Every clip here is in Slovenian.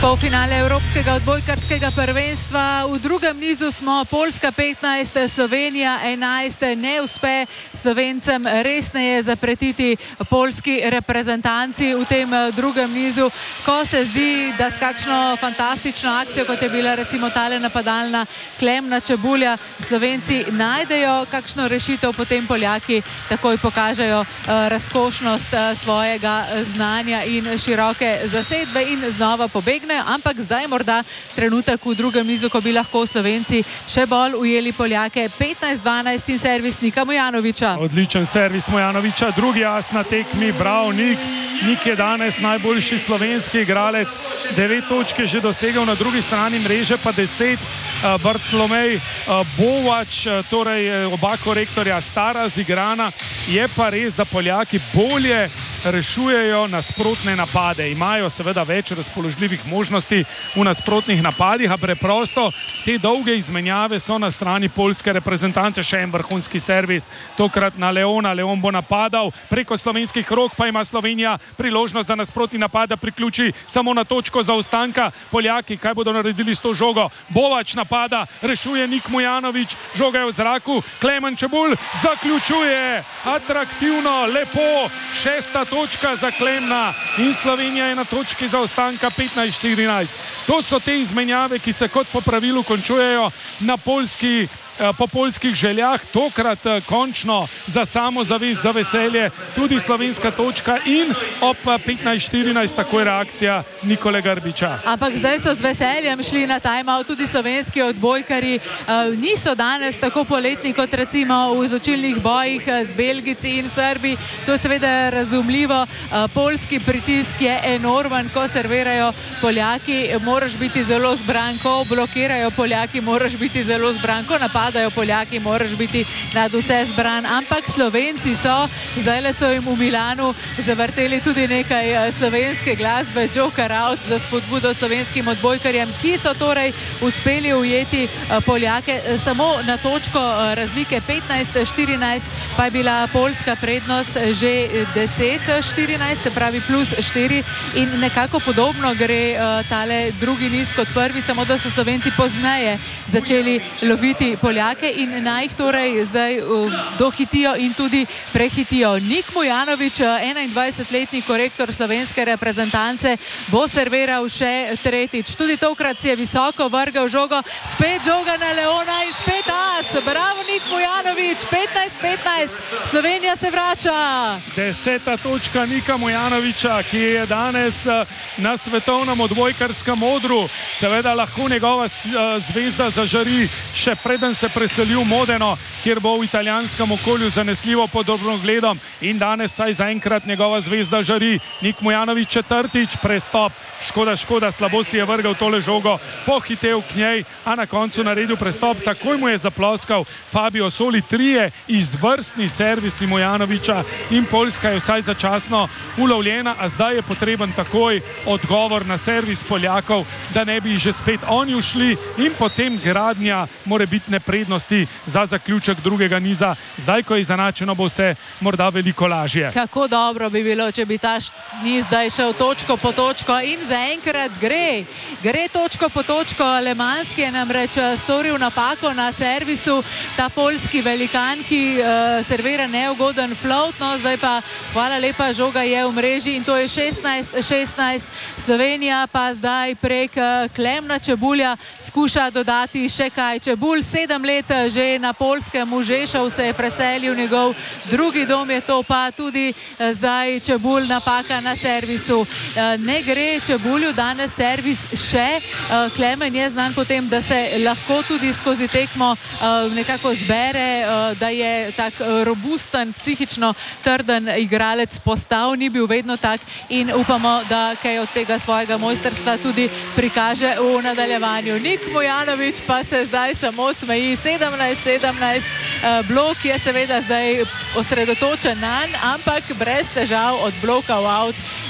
Polfinale Evropskega odbojkarskega prvenstva. V drugem nizu smo Poljska 15, Slovenija 11. Ne uspe Slovencem resneje zapretiti poljski reprezentanci v tem drugem nizu, ko se zdi, da s kakšno fantastično akcijo, kot je bila recimo tale napadalna Klemna Čebulja, Slovenci najdejo kakšno rešitev, potem Poljaki takoj pokažejo razkošnost svojega znanja in široke zasedbe in znova pobegnejo. Ampak zdaj morda trenutek v drugem nizu, ko bi lahko Slovenci še bolj ujeli Poljake. 15-12 in servis Nika Mujanovića. Odličen servis Mujanovića, drugi as na tekmi, bravo Nik. Nik je danes najboljši slovenski igralec, 9 točk je že dosegel, na drugi strani mreže pa 10. Bartolomej Bovač, torej oba korektorja sta razigrana. Je pa res, da Poljaki bolje rešujejo nasprotne napade. Imajo seveda več razpoložljivih možnosti v nasprotnih napadih, a preprosto te dolge izmenjave so na strani poljske reprezentance. Še en vrhunski servis, tokrat na Leona. Leon bo napadal preko slovenskih rok, pa ima Slovenija priložnost za nasprotni napad, da priključi samo na točko zaostanka. Poljaki, kaj bodo naredili s to žogo? Bovač napada, rešuje Nik Mujanović, žoga je v zraku, Klemen Čebulj zaključuje atraktivno, lepo, 6. točka za Klemna in Slovenija je na točki zaostanka 15-14. To so te izmenjave, ki se kot po pravilu končujejo na po poljskih željah. Tokrat končno za samozavest, za veselje tudi slovenska točka in ob 15-14 takoj reakcija Nikole Grbića. Ampak zdaj so z veseljem šli na timeout tudi slovenski odbojkari. Niso danes tako poletni kot recimo v izločilnih bojih z Belgijci in Srbi. To je seveda razumljivo. Poljski pritisk je enormen, ko servirajo Poljaki, moraš biti zelo zbran, ko blokirajo Poljaki, moraš biti zelo zbran, ko napadajo Poljaki, moraš biti nad vse zbran. Ampak Slovenci so, zdajle so jim v Milanu zavrteli tudi nekaj slovenske glasbe, Joker Out, za spodbudo slovenskim odbojkarjem, ki so torej uspeli ujeti Poljake samo na točko razlike. 15-14 pa je bila poljska prednost že 10-14, se pravi plus 4, in nekako podobno gre tale drugi niz kot prvi, samo da so Slovenci pozneje začeli loviti Poljake in naj jih torej zdaj dohitijo in tudi prehitijo. Nik Mujanović, 21-letni korektor slovenske reprezentance, bo serviral še tretjič. Tudi tokrat si je visoko vrgel žogo, spet žoga na Leona in spet as. Bravo Nik Mujanović, 15-15, Slovenija se vrača. 10. točka Nika Mujanovića, ki je danes na svetovnem odbojkarskem odru. Seveda lahko njegova zvezda zažari še preden se preseli v Modeno, kjer bo v italijanskem okolju zanesljivo pod drobnogledom, in danes saj zaenkrat njegova zvezda žari. Nik Mujanović četrtič, prestop. Škoda, slabo si je vrgel tole žogo, pohitev k njej, a na koncu naredil prestop. Takoj mu je zaploskal Fabio Soli. 3 izvrstni servisi Mujanovića in Poljska je vsaj začasno ulovljena, a zdaj je potreben takoj odgovor na servis Poljakov, da ne bi že spet oni ušli in potem gradnja morebitne prednosti za zaključek drugega niza. Zdaj, ko je izenačeno, bo vse morda veliko lažje. Kako dobro bi bilo, če bi ta niz zdaj šel točko po točko, in zaenkrat gre točko po točko. Lemanski je namreč storil napako na servisu, ta poljski velikan, ki servira neugoden float, no zdaj pa hvala lepa, žoga je v mreži in to je 16-16. Slovenija pa zdaj prek Klemna Čebulja skuša dodati še kaj. Čebulj 7 let že na Poljskem, v Žešov se je preselil, njegov drugi dom je to, pa tudi zdaj Čebulj napaka na servisu. Ne gre Čebulju danes servis še. Klemen je znan potem, da se lahko tudi skozi tekmo nekako zbere, da je tak robusten, psihično trden igralec postal, ni bil vedno tak, in upamo, da kaj od tega svojega mojstrstva tudi prikaže v nadaljevanju. Nik Mujanović pa se zdaj samo smeji. 17-17, blok je seveda zdaj osredotočen nanj, ampak brez težav od bloka v out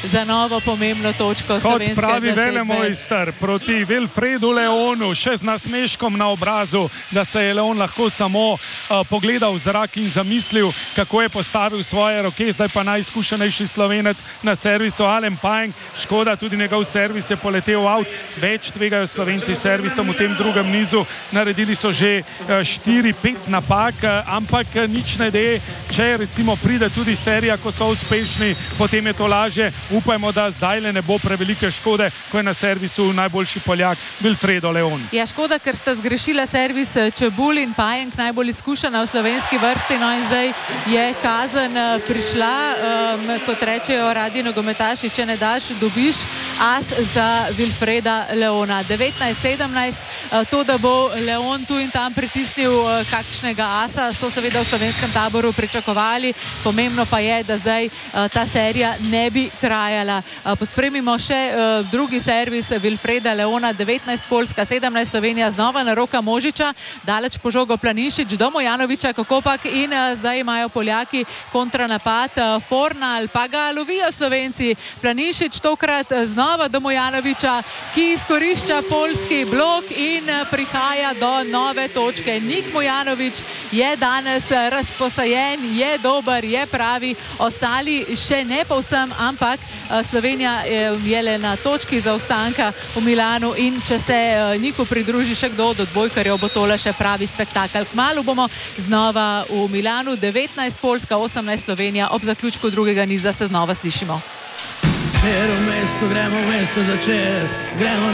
za novo pomembno točko slovenske zasedbe. Kot pravi velemojster proti Wilfredu Leonu, še z nasmeškom na obrazu, da se je Leon lahko samo pogledal v zrak in zamislil, kako je postavil svoje roke. Zdaj pa najizkušenejši Slovenec na servisu Alen Pajek. Škoda, tudi njegov servis je poletel out. Več tvegajo Slovenci servisom v tem drugem nizu. Naredili so že 4-5 napak, ampak nič ne de. Če recimo pride tudi serija, ko so uspešni, potem je to lažje. Upajmo, da zdaj ne bo prevelike škode, ko je na servisu najboljši Poljak Wilfredo Leon. Ja, škoda, ker sta zgrešila servis Čebulj in Pajek, najbolj izkušena v slovenski vrsti. No in zdaj je kazen prišla, kot rečejo radi nogometaši, če ne daš, dobiš, as za Wilfreda Leona. 19-17, to, da bo Leon tu in tam pritisnil kakšnega asa, so seveda v slovenskem taboru pričakovali. Pomembno pa je, da zdaj ta serija ne bi trajala. Pospremimo še drugi servis Wilfreda Leona, 19 Poljska, 17 Slovenija, znova na Roka Možiča, daleč po žogo Planinšič do Mojanovića, Kokopak in zdaj imajo Poljaki kontranapad. Fornal pa ga lovijo Slovenci. Planinšič tokrat znova do Mojanovića, ki izkorišča poljski blok in prihaja do nove točke. Nik Mojanović je danes razposajen, je dober, je pravi, ostali še ne povsem, ampak Slovenija je le na točki zaostanka v Milanu in če se Niku pridruži še kdo od odbojkarjev, bo tole še pravi spektakel. Kmalu bomo znova v Milanu, 19 Poljska, 18 Slovenija, ob zaključku drugega niza se znova slišimo. Gremo v mesto začer, gremo